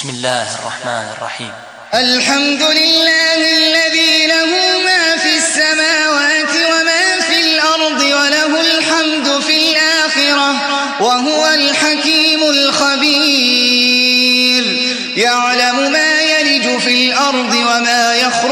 بسم الله الرحمن الرحيم. الحمد لله الذي له ما في السماوات وما في الأرض وله الحمد في الآخرة وهو الحكيم الخبير. يعلم ما يلج في الأرض وما يخرج